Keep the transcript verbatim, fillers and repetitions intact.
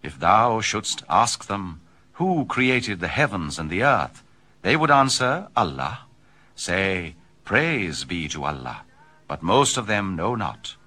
If thou shouldst ask them, who created the heavens and the earth, they would answer, Allah. Say, praise be to Allah, but most of them know not.